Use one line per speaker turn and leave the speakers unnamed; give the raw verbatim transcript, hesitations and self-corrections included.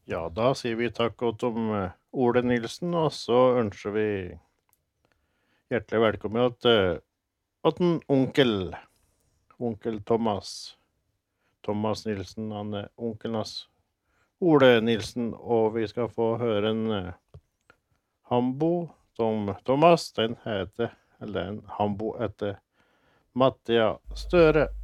Ja, da sier vi takk og om eh, Ole Nilsen, og så ønsker vi hjertelig velkommen til at en onkel, onkel Thomas, Thomas Nilsen, han er onkelen hans, Ole Nilsen, og vi skal få høre en eh, hambo som Thomas, den heter, eller en hambo etter Mattia Støre.